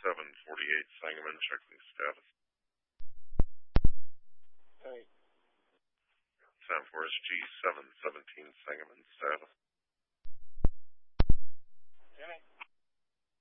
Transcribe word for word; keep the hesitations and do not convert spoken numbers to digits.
seven forty-eight Sangamon, checking status. Hey. San Forest G seven seventeen Sangamon, status.